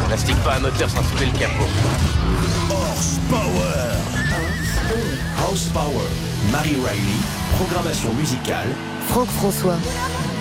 N'astique pas un moteur sans soulever le capot. Horsepower. House Power. Marie Riley. Programmation musicale. Franck François.